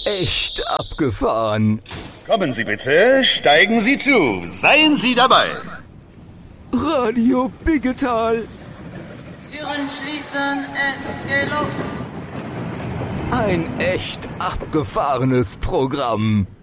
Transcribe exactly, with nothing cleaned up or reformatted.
echt abgefahren. Kommen Sie bitte, steigen Sie zu, seien Sie dabei. Radio Biggetal. Türen schließen, es geht los. Ein echt abgefahrenes Programm.